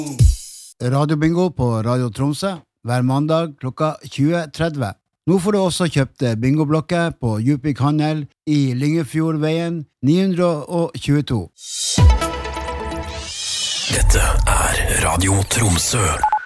Radio Bingo på Radio Tromsø hver mandag klokka 20:30. Nå får du også kjøpt bingoblokker på Djupvik Handel i Lyngefjordveien 922. Dette Radio Tromsø.